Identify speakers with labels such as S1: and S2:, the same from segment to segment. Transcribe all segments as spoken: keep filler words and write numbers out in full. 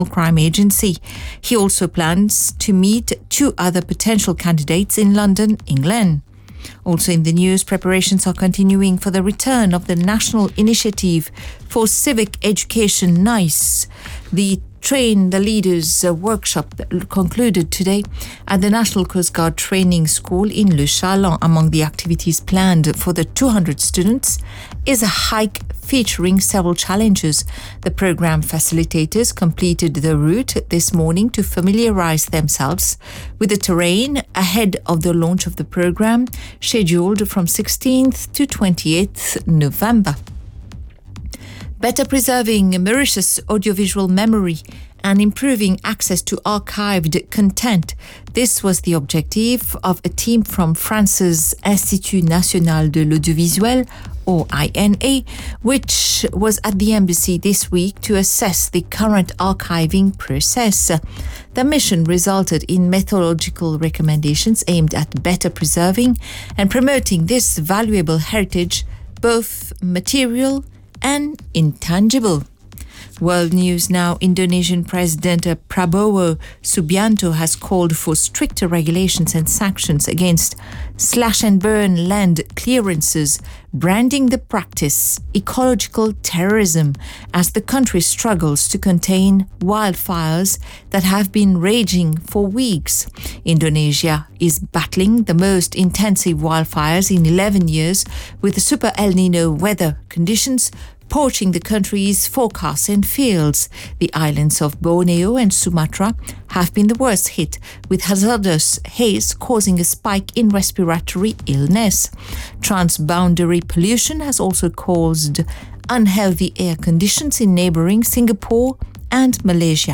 S1: Crime Agency. He also plans to meet two other potential candidates in London, England. Also in the news, preparations are continuing for the return of the National Initiative for Civic Education, NICE. The Train the Leaders uh, workshop that concluded today at the National Coast Guard Training School in Le Chaland. Among the activities planned for the two hundred students is a hike featuring several challenges. The program facilitators completed the route this morning to familiarize themselves with the terrain ahead of the launch of the program, scheduled from sixteenth to twenty-eighth November. Better preserving Mauritius' audiovisual memory and improving access to archived content. This was the objective of a team from France's Institut National de l'Audiovisuel, or I N A, which was at the embassy this week to assess the current archiving process. The mission resulted in methodological recommendations aimed at better preserving and promoting this valuable heritage, both material and intangible. World news now. Indonesian President Prabowo Subianto has called for stricter regulations and sanctions against slash and burn land clearances, branding the practice ecological terrorism as the country struggles to contain wildfires that have been raging for weeks. Indonesia is battling the most intensive wildfires in eleven years, with super El Nino weather conditions poaching the country's forecasts and fields. The islands of Borneo and Sumatra have been the worst hit, with hazardous haze causing a spike in respiratory illness. Transboundary pollution has also caused unhealthy air conditions in neighboring Singapore and Malaysia.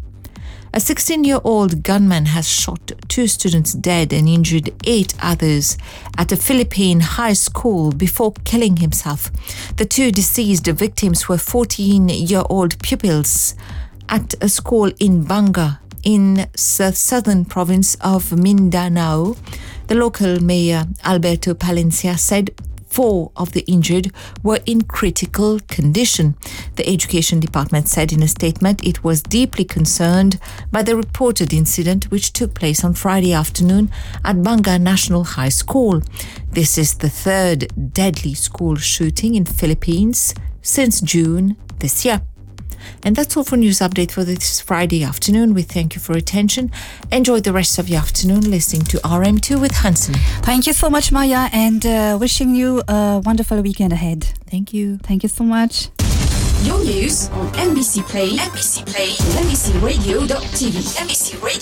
S1: A sixteen-year-old gunman has shot two students dead and injured eight others at a Philippine high school before killing himself. The two deceased victims were fourteen-year-old pupils at a school in Banga, in the southern province of Mindanao. The local mayor, Alberto Palencia, said four of the injured were in critical condition. The Education Department said in a statement it was deeply concerned by the reported incident, which took place on Friday afternoon at Banga National High School. This is the third deadly school shooting in Philippines since June this year. And that's all for News Update for this Friday afternoon. We thank you for attention. Enjoy the rest of your afternoon listening to R M two with Hanson.
S2: Thank you so much, Maya, and uh, wishing you a wonderful weekend ahead.
S1: Thank you.
S2: Thank you so much.
S3: Your news on M B C Play, M B C Play, and M B C radio dot T V. M B C Radio.